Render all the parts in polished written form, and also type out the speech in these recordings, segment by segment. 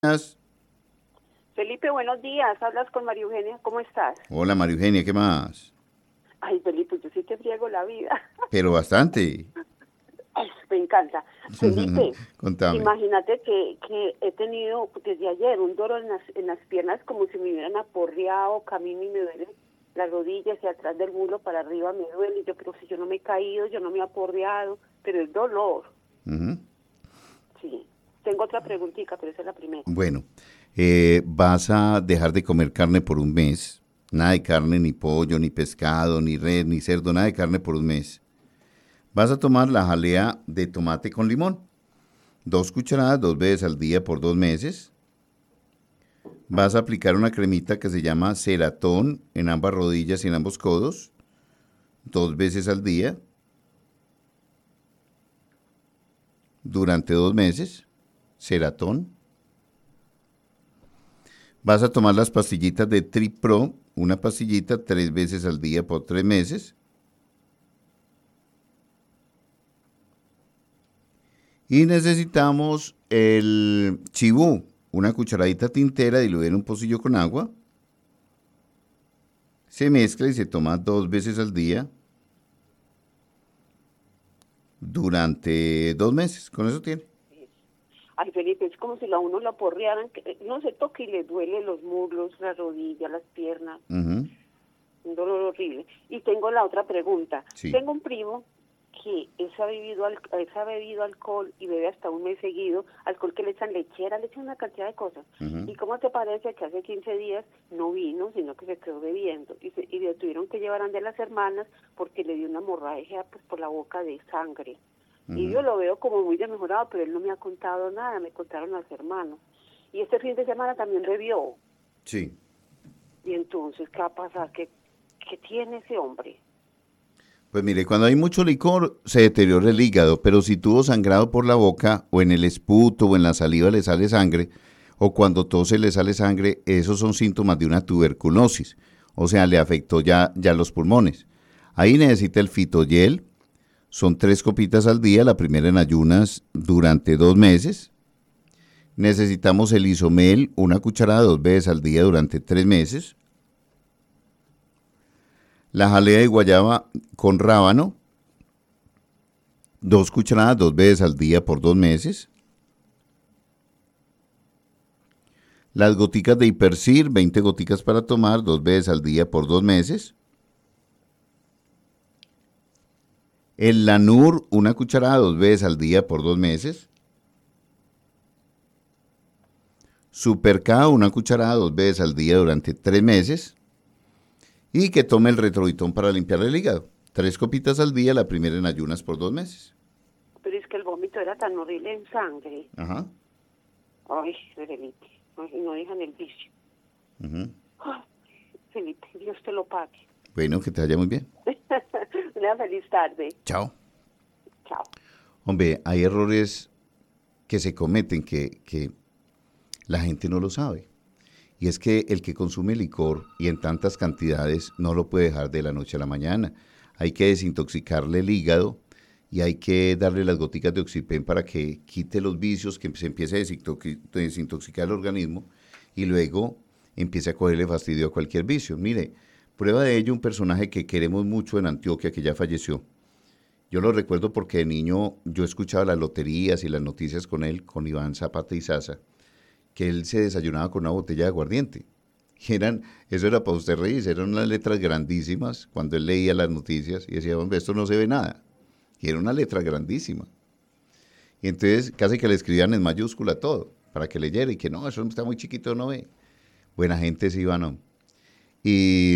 Buenas. Felipe, buenos días. Hablas con María Eugenia. ¿Cómo estás? Hola, María Eugenia, ¿qué más? Ay, Felipe, yo sí te friego la vida. Pero bastante. Ay, me encanta. Felipe, Contame. imagínate que he tenido desde ayer un dolor en las piernas como si me hubieran aporreado, camino y me duele las rodillas y atrás del muslo para arriba me duele. Y yo, pero si yo no me he caído, yo no me he aporreado, pero es dolor. Ujú. Sí. Tengo otra preguntita, pero esa es la primera. Bueno, vas a dejar de comer carne por un mes. Nada de carne, ni pollo, ni pescado, ni res, ni cerdo, nada de carne por un mes. Vas a tomar la jalea de tomate con limón. 2 cucharadas, 2 veces al día por 2 meses. Vas a aplicar una cremita que se llama Ceratón en ambas rodillas y en ambos codos. 2 veces al día durante 2 meses. Ceratón. Vas a tomar las pastillitas de Tripro, una pastillita 3 veces al día por 3 meses. Y necesitamos el chibú, una cucharadita tintera diluida en un pocillo con agua. Se mezcla y se toma 2 veces al día durante 2 meses. Con eso tiene. Ay, Felipe, es como si a uno lo aporrearan, que no se toque y le duele los muslos, las rodillas, las piernas. Ujú. Un dolor horrible. Y tengo la otra pregunta. Sí. Tengo un primo que él se ha bebido alcohol y bebe hasta un mes seguido, alcohol que le echan lechera, le echan una cantidad de cosas. Ujú. ¿Y cómo te parece que hace 15 días no vino, sino que se quedó bebiendo? Y le tuvieron que llevar ante las hermanas porque le dio una hemorragia pues, por la boca de sangre. Y Ujú. yo lo veo como muy desmejorado, pero él no me ha contado nada, me contaron las hermanas. Y este fin de semana también bebió. Sí. Y entonces, ¿qué va a pasar? ¿Qué tiene ese hombre? Pues mire, cuando hay mucho licor se deteriora el hígado, pero si tuvo sangrado por la boca o en el esputo o en la saliva le sale sangre, o cuando tose le sale sangre, esos son síntomas de una tuberculosis, o sea, le afectó ya los pulmones. Ahí necesita el fitoyel, son 3 copitas al día, la primera en ayunas durante 2 meses. Necesitamos el isomel, una cucharada 2 veces al día durante 3 meses. La jalea de guayaba con rábano, 2 cucharadas 2 veces al día por 2 meses. Las goticas de Hipercir, 20 goticas para tomar 2 veces al día por 2 meses. El Lanur, una cucharada 2 veces al día por 2 meses. Super K, una cucharada 2 veces al día durante 3 meses. Y que tome el Retrovitón para limpiar el hígado. 3 copitas al día, la primera en ayunas por 2 meses. Pero es que el vómito era tan horrible en sangre. Ajá. Ay, Felipe, no dejan el vicio. Ujú. Ay, Felipe, Dios te lo pague. Bueno, que te vaya muy bien. Una feliz tarde. Chao. Chao. Hombre, hay errores que se cometen que la gente no lo sabe. Y es que el que consume licor y en tantas cantidades no lo puede dejar de la noche a la mañana. Hay que desintoxicarle el hígado y hay que darle las goticas de Oxipén para que quite los vicios, que se empiece a desintoxicar el organismo y luego empiece a cogerle fastidio a cualquier vicio. Mire, prueba de ello un personaje que queremos mucho en Antioquia que ya falleció. Yo lo recuerdo porque de niño yo escuchaba las loterías y las noticias con él, con Iván Zapata y Sasa, que él se desayunaba con una botella de aguardiente. Eso era para usted reírse, eran unas letras grandísimas cuando él leía las noticias y decía, hombre, esto no se ve nada. Y era una letra grandísima. Y entonces casi que le escribían en mayúscula todo, para que leyera y que no, eso está muy chiquito, no ve. Buena gente ese Iván. Y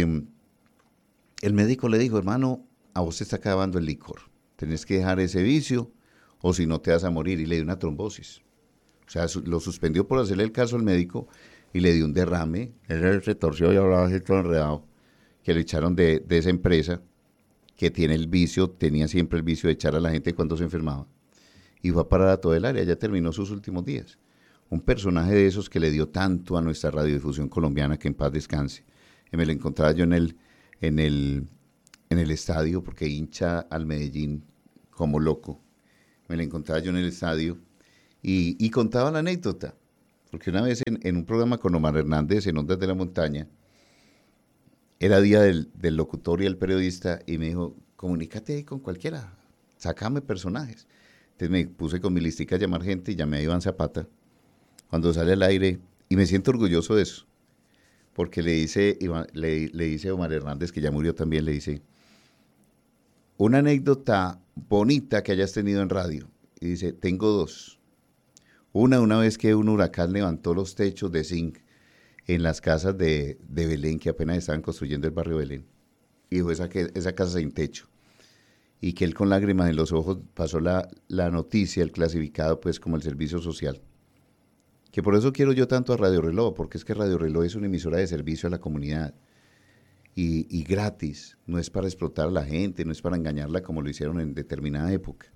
el médico le dijo, hermano, a vos te está acabando el licor. Tenés que dejar ese vicio o si no te vas a morir. Y le dio una trombosis. O sea, lo suspendió por hacerle el caso al médico y le dio un derrame. Él se retorció y hablaba así todo enredado. Que le echaron de esa empresa que tiene el vicio, tenía siempre el vicio de echar a la gente cuando se enfermaba. Y fue a parar a todo el área, ya terminó sus últimos días. Un personaje de esos que le dio tanto a nuestra radiodifusión colombiana, que en paz descanse. Y me lo encontraba yo en el, en el estadio, porque hincha al Medellín como loco. Me lo encontraba yo en el estadio y contaba la anécdota. porque una vez en un programa con Omar Hernández en Ondas de la Montaña, era día del locutor y el periodista, y me dijo, comunícate ahí con cualquiera, sácame personajes. Entonces me puse con mi listica a llamar gente y llamé a Iván Zapata, cuando sale al aire, y me siento orgulloso de eso, porque le dice Omar Hernández, que ya murió también, le dice, una anécdota bonita que hayas tenido en radio. Y dice, tengo dos. Una vez que un huracán levantó los techos de zinc en las casas de Belén, que apenas estaban construyendo el barrio Belén, y dejó esa casa sin techo. Y que él con lágrimas en los ojos pasó la noticia, el clasificado, pues como el servicio social. Que por eso quiero yo tanto a Radio Reloj, porque es que Radio Reloj es una emisora de servicio a la comunidad. Y gratis, no es para explotar a la gente, no es para engañarla como lo hicieron en determinada época.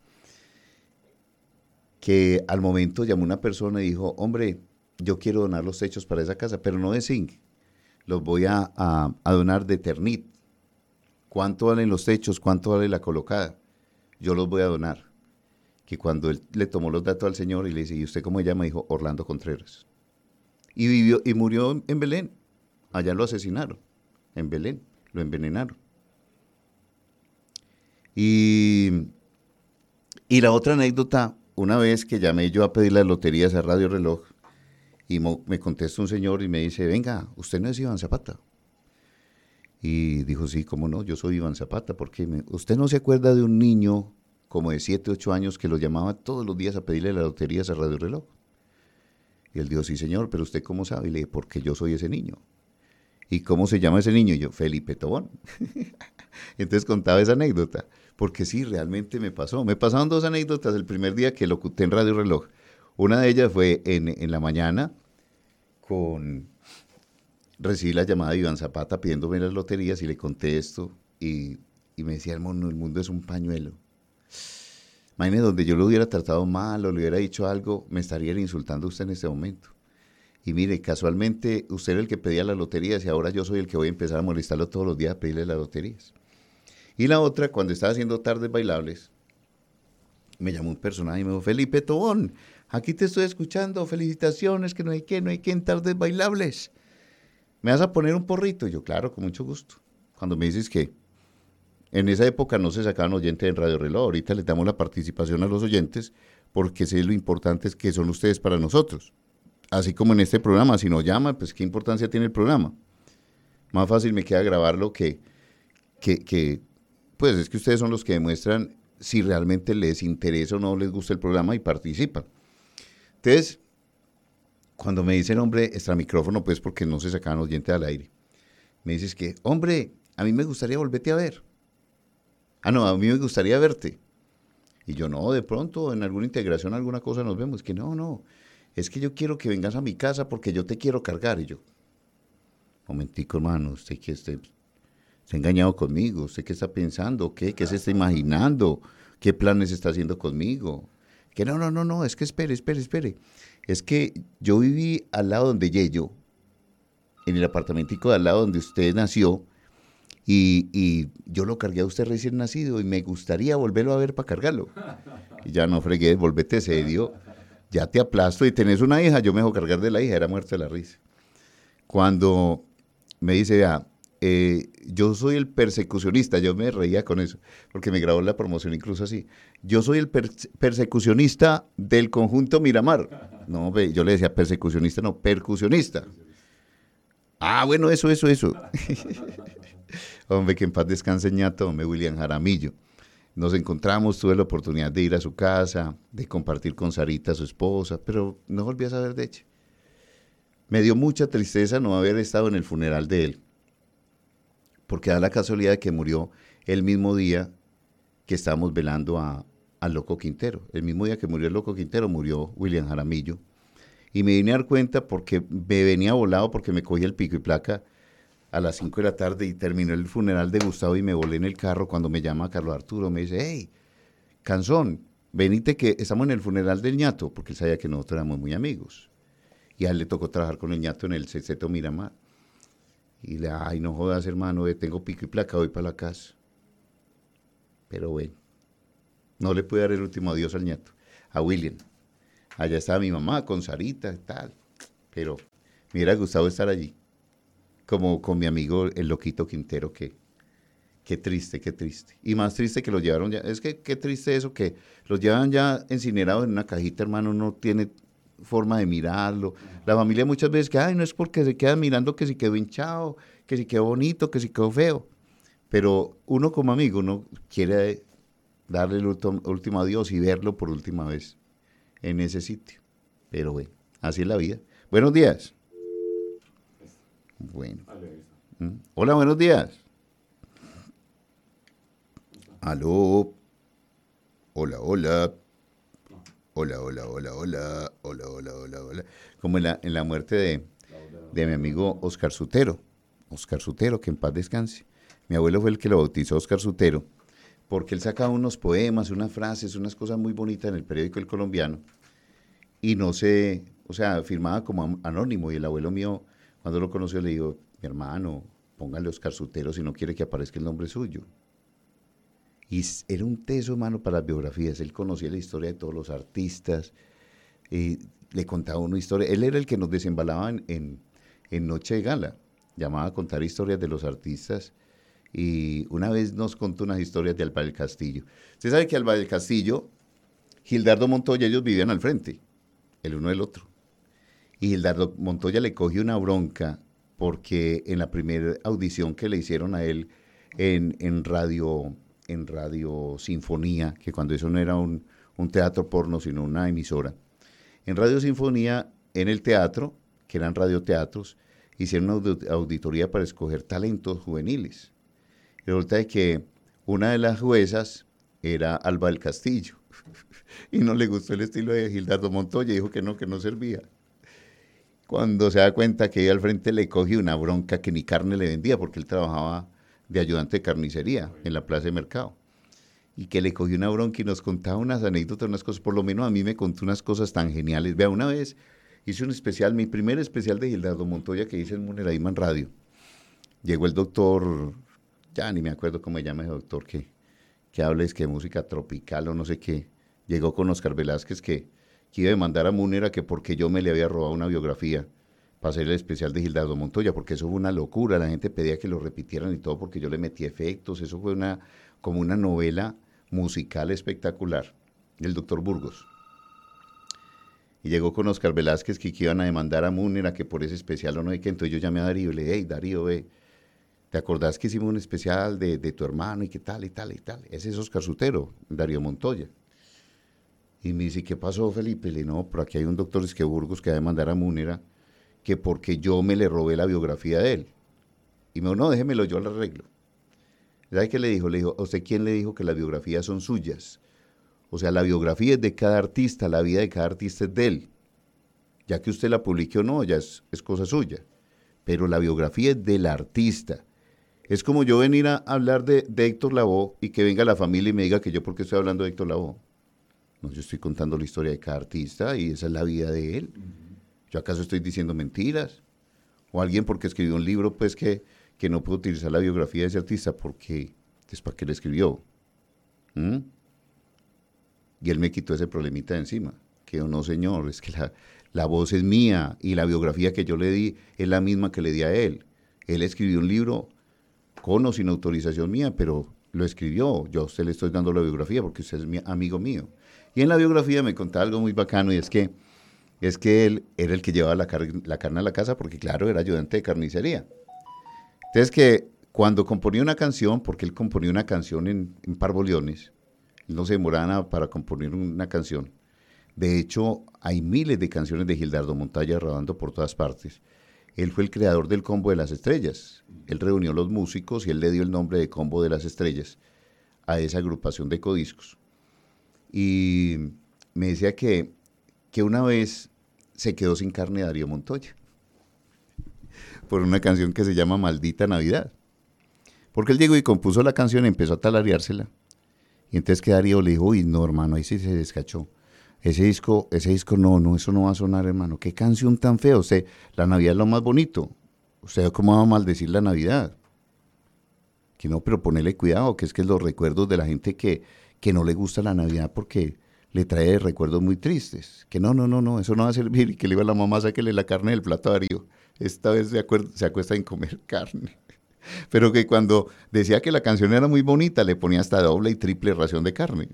Que al momento llamó una persona y dijo, hombre, yo quiero donar los techos para esa casa, pero no de zinc, los voy a donar de Eternit. ¿Cuánto valen los techos? ¿Cuánto vale la colocada? Yo los voy a donar. Que cuando él le tomó los datos al señor y le dice, ¿y usted cómo se llama? Dijo, Orlando Contreras. Y vivió y murió en Belén. Allá lo asesinaron, en Belén, lo envenenaron. Y la otra anécdota, una vez que llamé yo a pedir las loterías a Radio Reloj, y me contesta un señor y me dice, venga, ¿usted no es Iván Zapata? Y dijo, sí, cómo no, yo soy Iván Zapata, porque ¿usted no se acuerda de un niño como de 7, 8 años que lo llamaba todos los días a pedirle las loterías a Radio Reloj? Y él dijo, sí, señor, pero ¿usted cómo sabe? Y le dije, porque yo soy ese niño. ¿Y cómo se llama ese niño? Y yo, Felipe Tobón. Entonces contaba esa anécdota, porque sí, realmente me pasó. Me pasaron dos anécdotas el primer día que locuté en Radio Reloj. Una de ellas fue en la mañana, recibí la llamada de Iván Zapata pidiéndome las loterías y le contesto y me decía, el mundo es un pañuelo. Imagínese, donde yo lo hubiera tratado mal o le hubiera dicho algo, me estarían insultando usted en este momento. Y mire, casualmente usted era el que pedía las loterías y ahora yo soy el que voy a empezar a molestarlo todos los días a pedirle las loterías. Y la otra, cuando estaba haciendo tardes bailables, me llamó un personaje y me dijo, Felipe Tobón, aquí te estoy escuchando, felicitaciones, que no hay que en tardes bailables. ¿Me vas a poner un porrito? Y yo, claro, con mucho gusto. Cuando me dices que en esa época no se sacaban oyentes en Radio Reloj, ahorita le damos la participación a los oyentes porque sé lo importantes que son ustedes para nosotros. Así como en este programa, si nos llaman, pues qué importancia tiene el programa. Más fácil me queda grabarlo que pues es que ustedes son los que demuestran si realmente les interesa o no les gusta el programa y participan. Entonces, cuando me dicen, hombre, extra micrófono, pues porque no se sacaban oyentes al aire, me dices que, hombre, a mí me gustaría volverte a ver. Ah, no, a mí me gustaría verte. Y yo, no, de pronto, en alguna integración, alguna cosa nos vemos. Que no, es que yo quiero que vengas a mi casa porque yo te quiero cargar. Y yo, momentico, hermano, usted que está engañado conmigo, usted qué está pensando, qué se está imaginando, qué planes está haciendo conmigo. Que no, es que espere. Es que yo viví al lado donde Yello, en el apartamentico de al lado donde usted nació, y yo lo cargué a usted recién nacido y me gustaría volverlo a ver para cargarlo. Y ya no fregué, volvete serio, ya te aplasto y tenés una hija, yo me dejo cargar de la hija, era muerta de la risa. Cuando me dice, vea, yo soy el persecucionista, yo me reía con eso, porque me grabó la promoción incluso así. Yo soy el persecucionista del conjunto Miramar. No, yo le decía persecucionista, no, percusionista. Ah, bueno, eso. Hombre, que en paz descanse ñato, hombre, William Jaramillo. Nos encontramos, tuve la oportunidad de ir a su casa, de compartir con Sarita, su esposa, pero no volví a saber de ella. Me dio mucha tristeza no haber estado en el funeral de él, porque da la casualidad de que murió el mismo día que estábamos velando al Loco Quintero. El mismo día que murió el Loco Quintero, murió William Jaramillo. Y me vine a dar cuenta porque me venía volado, porque me cogí el pico y placa a las 5 de la tarde y terminó el funeral de Gustavo y me volé en el carro cuando me llama Carlos Arturo. Me dice, hey, Canzón, venite que estamos en el funeral del ñato, porque él sabía que nosotros éramos muy amigos. Y a él le tocó trabajar con el ñato en el Sexteto Miramar. Y le, ay, no jodas, hermano, tengo pico y placa, voy para la casa. Pero bueno, no le pude dar el último adiós al ñato, a William. Allá estaba mi mamá con Sarita y tal. pero me hubiera gustado estar allí, como con mi amigo el Loquito Quintero, que qué triste, qué triste. Y más triste que lo llevaron ya, es que qué triste eso, que los llevan ya incinerados en una cajita, hermano, no tiene forma de mirarlo. La familia muchas veces que, ay, no es porque se quedan mirando que si quedó hinchado, que si quedó bonito, que si quedó feo. Pero uno como amigo, uno quiere darle el último adiós y verlo por última vez en ese sitio. Pero bueno, así es la vida. Buenos días. Bueno. Hola, buenos días. Aló. Hola, hola. Hola, hola, hola, hola. Hola, hola, hola, hola. Como en la muerte de mi amigo Oscar Sutero. Oscar Sutero, que en paz descanse. Mi abuelo fue el que lo bautizó, Oscar Sutero, porque él sacaba unos poemas, unas frases, unas cosas muy bonitas en el periódico El Colombiano, y no sé, o sea, firmaba como anónimo, y el abuelo mío, cuando lo conoció, le dijo, mi hermano, póngale Oscar Sutero si no quiere que aparezca el nombre suyo. Y era un teso, hermano, para las biografías. Él conocía la historia de todos los artistas, le contaba una historia. Él era el que nos desembalaba en Noche de Gala, llamaba a contar historias de los artistas. Y una vez nos contó unas historias de Alba del Castillo. Usted sabe que Alba del Castillo, Gildardo Montoya, ellos vivían al frente, el uno del otro. Y Gildardo Montoya le cogió una bronca porque en la primera audición que le hicieron a él en Radio Sinfonía, que cuando eso no era un teatro porno, sino una emisora, en Radio Sinfonía, en el teatro, que eran radioteatros, hicieron una auditoría para escoger talentos juveniles. Resulta de que una de las juezas era Alba del Castillo y no le gustó el estilo de Gildardo Montoya y dijo que no servía. Cuando se da cuenta que ahí al frente le cogió una bronca que ni carne le vendía porque él trabajaba de ayudante de carnicería en la plaza de mercado. Y que le cogió una bronca y nos contaba unas anécdotas, unas cosas, por lo menos a mí me contó unas cosas tan geniales. Vea, una vez hice un especial, mi primer especial de Gildardo Montoya que hice en Muneraima en radio. Llegó el doctor, ya ni me acuerdo cómo se llama ese doctor que habla es que de música tropical o no sé qué. Llegó con Oscar Velázquez que iba a demandar a Múnera que porque yo me le había robado una biografía para hacer el especial de Gildardo Montoya, porque eso fue una locura, la gente pedía que lo repitieran y todo porque yo le metí efectos, eso fue como una novela musical espectacular, del doctor Burgos. Y llegó con Oscar Velázquez que iban a demandar a Múnera que por ese especial o no sé qué, entonces yo llamé a Darío y le dije, hey Darío, ¿te acordás que hicimos un especial de tu hermano y qué tal y tal y tal? Ese es Oscar Sutero, Darío Montoya. Y me dice, ¿qué pasó, Felipe? Le dije, no, pero aquí hay un doctor Esque Burgos que va a demandar a Múnera que porque yo me le robé la biografía de él. Y me dijo, no, déjemelo, yo lo arreglo. ¿Sabe qué le dijo? Le dijo, ¿a usted quién le dijo que las biografías son suyas? O sea, la biografía es de cada artista, la vida de cada artista es de él. Ya que usted la publique o no, ya es cosa suya. Pero la biografía es del artista. Es como yo venir a hablar de Héctor Lavoe y que venga la familia y me diga que yo por qué estoy hablando de Héctor Lavoe. No, yo estoy contando la historia de cada artista y esa es la vida de él. ¿Yo acaso estoy diciendo mentiras? O alguien porque escribió un libro, pues que no puede utilizar la biografía de ese artista porque es para qué le escribió. ¿Mm? Y él me quitó ese problemita de encima. Que yo, no, señor, es que la voz es mía y la biografía que yo le di es la misma que le di a él. Él escribió un libro con o sin autorización mía, pero lo escribió. Yo a usted le estoy dando la biografía porque usted es amigo mío. Y en la biografía me contaba algo muy bacano y es que él era el que llevaba la carne a la casa porque, claro, era ayudante de carnicería. Entonces que cuando componía una canción, porque él componía una canción en parboliones, él no se demoraba nada para componer una canción. De hecho, hay miles de canciones de Gildardo Montoya rodando por todas partes. Él fue el creador del Combo de las Estrellas. Él reunió los músicos y él le dio el nombre de Combo de las Estrellas a esa agrupación de codiscos. Y me decía que una vez se quedó sin carne Darío Montoya por una canción que se llama Maldita Navidad. Porque él llegó y compuso la canción y empezó a talareársela. Y entonces que Darío le dijo, uy, no, hermano, ahí sí se descachó. Ese disco, no, eso no va a sonar, hermano. Qué canción tan fea. Usted, la Navidad es lo más bonito. Usted, ¿cómo va a maldecir la Navidad? Que no, pero ponele cuidado, que es que los recuerdos de la gente que no le gusta la Navidad porque le trae recuerdos muy tristes, que no, eso no va a servir, y que le iba a la mamá, sáquele la carne del plato a Darío, esta vez se acuesta en comer carne. Pero que cuando decía que la canción era muy bonita, le ponía hasta doble y triple ración de carne.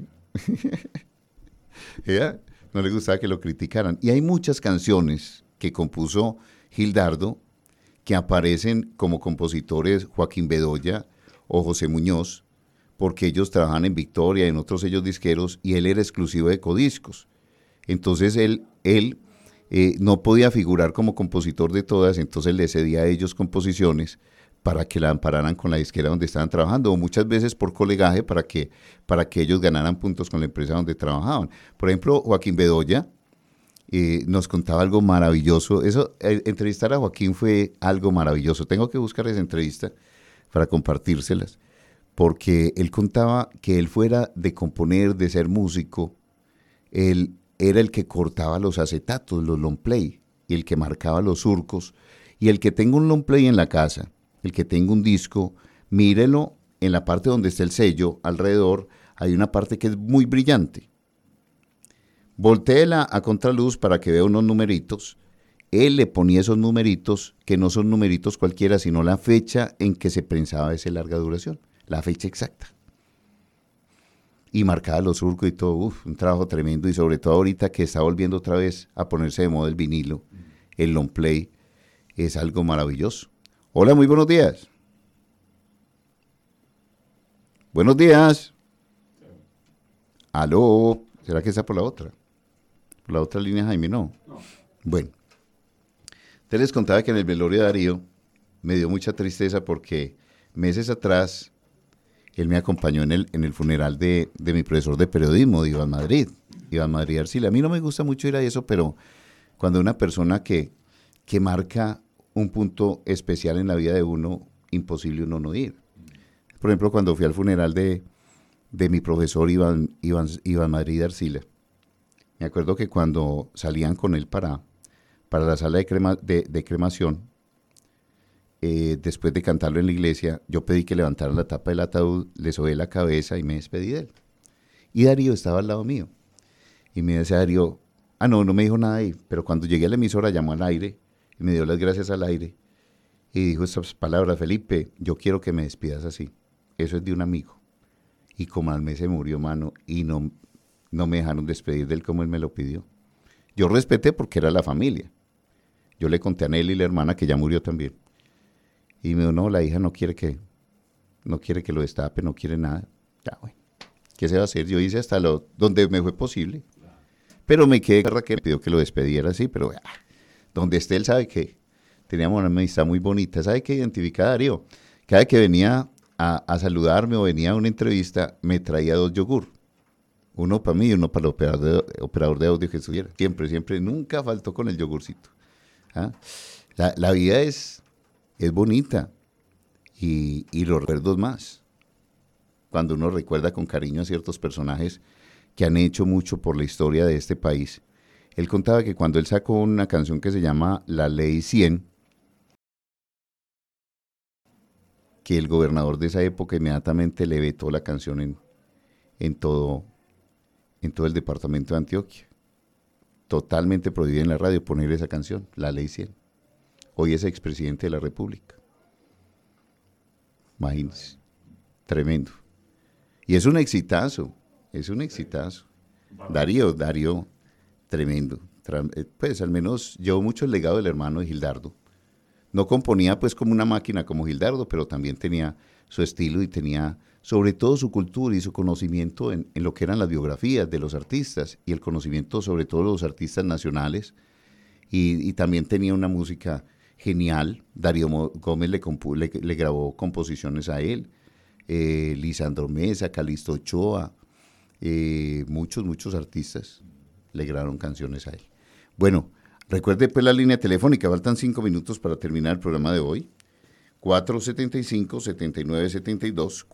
Ella no le gustaba que lo criticaran. Y hay muchas canciones que compuso Gildardo que aparecen como compositores Joaquín Bedoya o José Muñoz, porque ellos trabajan en Victoria, en otros sellos disqueros, y él era exclusivo de Codiscos. Entonces él no podía figurar como compositor de todas, entonces le cedía a ellos composiciones para que la ampararan con la disquera donde estaban trabajando, o muchas veces por colegaje para que ellos ganaran puntos con la empresa donde trabajaban. Por ejemplo, Joaquín Bedoya nos contaba algo maravilloso. Entrevistar a Joaquín fue algo maravilloso. Tengo que buscar esa entrevista para compartírselas, porque él contaba que él fuera de componer, de ser músico, él era el que cortaba los acetatos, los long play, y el que marcaba los surcos, y el que tenga un long play en la casa, el que tenga un disco, mírelo en la parte donde está el sello, alrededor hay una parte que es muy brillante. Voltéela a contraluz para que vea unos numeritos. Él le ponía esos numeritos, que no son numeritos cualquiera, sino la fecha en que se prensaba ese larga duración, la fecha exacta. Y marcaba los surcos y todo, un trabajo tremendo, y sobre todo ahorita que está volviendo otra vez a ponerse de moda el vinilo, el long play, es algo maravilloso. Hola, muy buenos días. Buenos días. Aló, ¿será que está por la otra? Por la otra línea, Jaime, no. Bueno, te les contaba que en el velorio de Darío me dio mucha tristeza porque meses atrás él me acompañó en el funeral de mi profesor de periodismo, de Iván Madrid Arcila. A mí no me gusta mucho ir a eso, pero cuando una persona que marca un punto especial en la vida de uno, imposible uno no ir. Por ejemplo, cuando fui al funeral de mi profesor Iván Madrid Arcila, me acuerdo que cuando salían con él para la sala de cremación, después de cantarlo en la iglesia, yo pedí que levantaran la tapa del ataúd, le sobé la cabeza y me despedí de él. Y Darío estaba al lado mío. Y me decía Darío, no me dijo nada ahí, pero cuando llegué a la emisora llamó al aire y me dio las gracias al aire y dijo estas palabras: Felipe, yo quiero que me despidas así. Eso es de un amigo. Y como al mes se murió, mano, y no me dejaron despedir de él como él me lo pidió. Yo respeté porque era la familia. Yo le conté a Nelly, la hermana, que ya murió también. Y me dijo, no, la hija no quiere que lo destape, no quiere nada. Ya, bueno, ¿qué se va a hacer? Yo hice hasta donde me fue posible. Pero me quedé que me pidió que lo despediera así, pero donde esté él sabe que teníamos una amistad muy bonita. ¿Sabe qué identifica a Darío? Cada vez que venía a saludarme o venía a una entrevista, me traía 2 yogur. Uno para mí y uno para el operador de audio que estuviera. Siempre, nunca faltó con el yogurcito. ¿Ah? La vida es bonita y los recuerdos más. Cuando uno recuerda con cariño a ciertos personajes que han hecho mucho por la historia de este país. Él contaba que cuando él sacó una canción que se llama La Ley 100, que el gobernador de esa época inmediatamente le vetó la canción en todo el departamento de Antioquia. Totalmente prohibida en la radio poner esa canción, La Ley 100. Hoy es expresidente de la República. Imagínense, tremendo. Y es un exitazo. Darío, tremendo. Pues al menos llevó mucho el legado del hermano de Gildardo. No componía pues como una máquina como Gildardo, pero también tenía su estilo y tenía sobre todo su cultura y su conocimiento en lo que eran las biografías de los artistas y el conocimiento sobre todo de los artistas nacionales. Y también tenía una música genial. Darío Gómez le grabó composiciones a él, Lisandro Mesa, Calixto Ochoa, muchos artistas le grabaron canciones a él. Bueno, recuerde pues la línea telefónica, faltan 5 minutos para terminar el programa de hoy. 475-7972,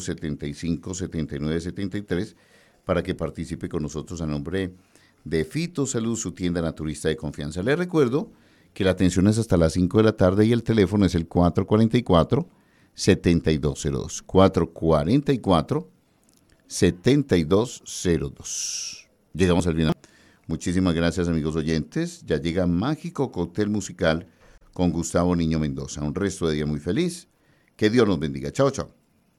475-7973, para que participe con nosotros a nombre de Fito Salud, su tienda naturista de confianza. Les recuerdo que la atención es hasta las 5 de la tarde y el teléfono es el 444-7202, 444-7202. Llegamos al final. Muchísimas gracias, amigos oyentes. Ya llega Mágico Cóctel Musical con Gustavo Niño Mendoza. Un resto de día muy feliz. Que Dios nos bendiga. Chao, chao.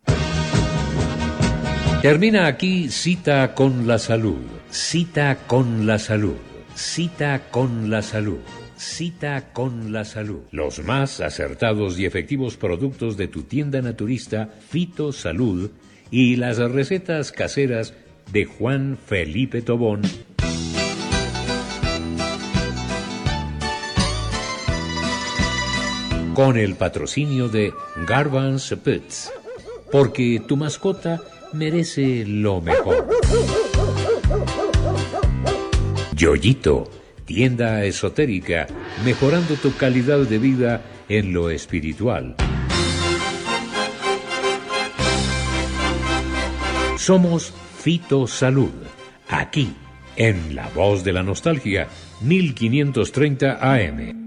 Termina aquí Cita con la Salud. Cita con la Salud. Cita con la Salud. Cita con la Salud. Los más acertados y efectivos productos de tu tienda naturista Fito Salud y las recetas caseras de Juan Felipe Tobón. Con el patrocinio de Garvan's Pets. Porque tu mascota merece lo mejor. Yoyito, tienda esotérica, mejorando tu calidad de vida en lo espiritual. Somos Fito Salud, aquí, en La Voz de la Nostalgia, 1530 AM.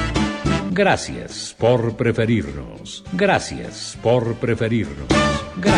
Gracias por preferirnos. Gracias por preferirnos.